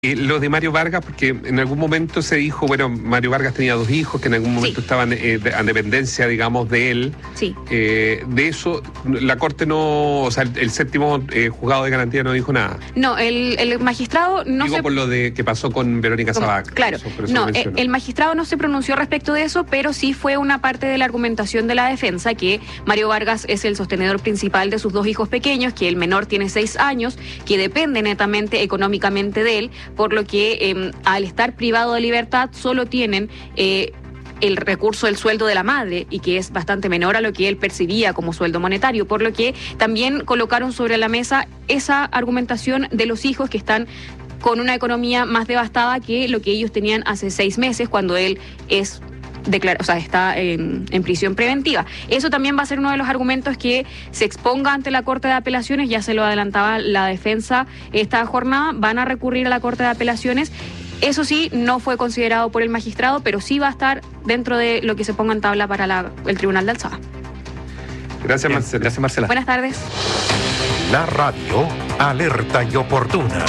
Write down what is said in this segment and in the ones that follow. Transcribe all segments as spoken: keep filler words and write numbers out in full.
Eh, lo de Mario Vargas, porque en algún momento se dijo, bueno, Mario Vargas tenía dos hijos que en algún momento Sí. estaban eh, de- a dependencia, digamos, de él. Sí. Eh, de eso, la Corte no, o sea, el, el séptimo eh, juzgado de garantía no dijo nada. No, el, el magistrado no Digo se... por lo de que pasó con Verónica Como- Sabac. Claro, Eso- por eso no, lo eh, menciono. el magistrado no se pronunció respecto de eso, pero sí fue una parte de la argumentación de la defensa que Mario Vargas es el sostenedor principal de sus dos hijos pequeños, que el menor tiene seis años, que depende netamente económicamente de él, por lo que eh, al estar privado de libertad solo tienen... Eh, el recurso del sueldo de la madre y que es bastante menor a lo que él percibía como sueldo monetario, por lo que también colocaron sobre la mesa esa argumentación de los hijos que están con una economía más devastada que lo que ellos tenían hace seis meses cuando él es declara, o sea, está en, en prisión preventiva. Eso también va a ser uno de los argumentos que se exponga ante la Corte de Apelaciones, ya se lo adelantaba la defensa esta jornada, van a recurrir a la Corte de Apelaciones. Eso sí, no fue considerado por el magistrado, pero sí va a estar dentro de lo que se ponga en tabla para la- el Tribunal de Alzada. Gracias, Bien, Marcela. gracias, Marcela. Buenas tardes. La radio alerta y oportuna.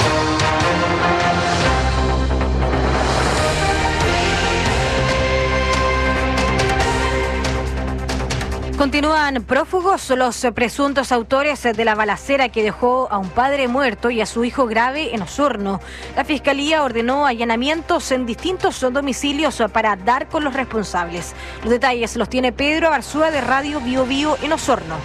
Continúan prófugos los presuntos autores de la balacera que dejó a un padre muerto y a su hijo grave en Osorno. La Fiscalía ordenó allanamientos en distintos domicilios para dar con los responsables. Los detalles los tiene Pedro Arzúa de Radio Bio Bio en Osorno.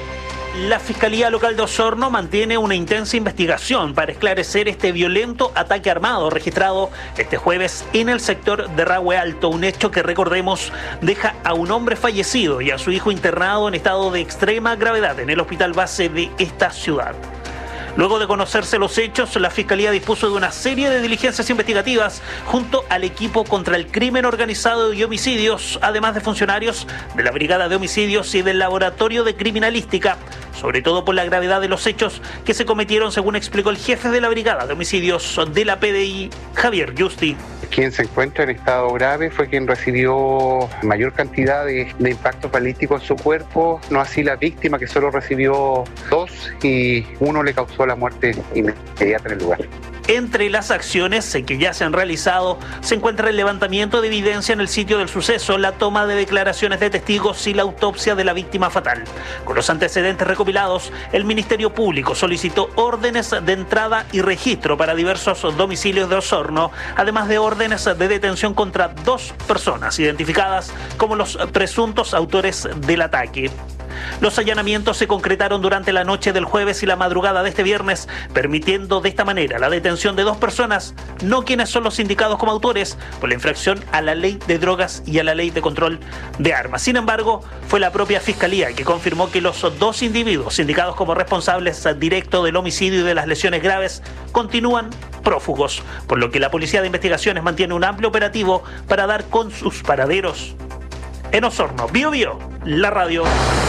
La Fiscalía Local de Osorno mantiene una intensa investigación para esclarecer este violento ataque armado registrado este jueves en el sector de Rahue Alto, un hecho que, recordemos, deja a un hombre fallecido y a su hijo internado en estado de extrema gravedad en el hospital base de esta ciudad. Luego de conocerse los hechos, la Fiscalía dispuso de una serie de diligencias investigativas junto al equipo contra el crimen organizado y homicidios, además de funcionarios de la Brigada de Homicidios y del Laboratorio de Criminalística, sobre todo por la gravedad de los hechos que se cometieron, según explicó el jefe de la Brigada de Homicidios de la P D I, Javier Justi. Quien se encuentra en estado grave fue quien recibió mayor cantidad de, de impactos balísticos en su cuerpo, no así la víctima, que solo recibió dos y uno le causó la muerte inmediata en el lugar. Entre las acciones que ya se han realizado se encuentra el levantamiento de evidencia en el sitio del suceso, la toma de declaraciones de testigos y la autopsia de la víctima fatal. Con los antecedentes recopilados, el Ministerio Público solicitó órdenes de entrada y registro para diversos domicilios de Osorno, además de órdenes de detención contra dos personas identificadas como los presuntos autores del ataque. Los allanamientos se concretaron durante la noche del jueves y la madrugada de este viernes, permitiendo de esta manera la detención de dos personas, no quienes son los indicados como autores, por la infracción a la ley de drogas y a la ley de control de armas. Sin embargo, fue la propia Fiscalía que confirmó que los dos individuos indicados como responsables directos del homicidio y de las lesiones graves continúan prófugos, por lo que la Policía de Investigaciones mantiene un amplio operativo para dar con sus paraderos. En Osorno, Bio Bio, la radio.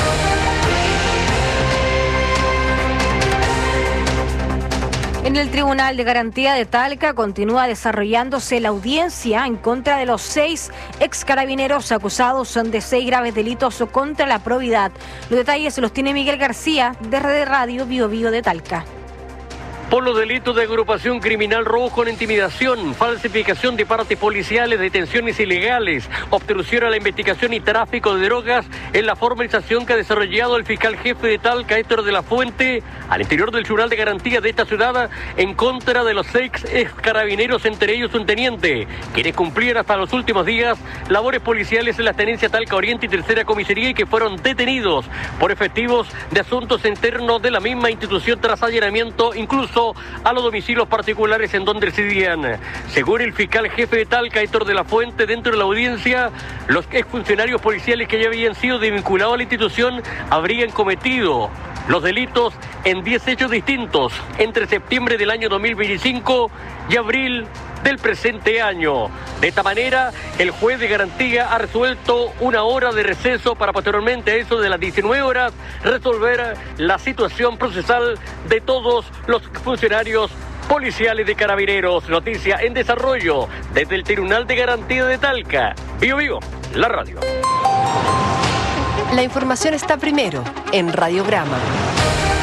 En el Tribunal de Garantía de Talca continúa desarrollándose la audiencia en contra de los seis ex carabineros acusados de seis graves delitos contra la probidad. Los detalles los tiene Miguel García, de Radio Bio Bio de Talca. Por los delitos de agrupación criminal, robo con intimidación, falsificación de partes policiales, detenciones ilegales, obstrucción a la investigación y tráfico de drogas, es la formalización que ha desarrollado el fiscal jefe de Talca, Héctor de la Fuente, al interior del Tribunal de Garantía de esta ciudad, en contra de los seis ex carabineros, entre ellos un teniente, quienes cumplían hasta los últimos días labores policiales en la tenencia Talca Oriente y Tercera Comisaría y que fueron detenidos por efectivos de asuntos internos de la misma institución tras allanamiento, incluso a los domicilios particulares en donde residían. Según el fiscal jefe de Talca, Héctor de la Fuente, dentro de la audiencia, los exfuncionarios policiales que ya habían sido desvinculados a la institución habrían cometido los delitos en diez hechos distintos entre septiembre del año dos mil veinticinco y abril del presente año. De esta manera, el juez de garantía ha resuelto una hora de receso para posteriormente a eso de las diecinueve horas resolver la situación procesal de todos los funcionarios policiales de Carabineros. Noticia en desarrollo desde el Tribunal de Garantía de Talca. Bio Bio, la radio. La información está primero en Radiograma.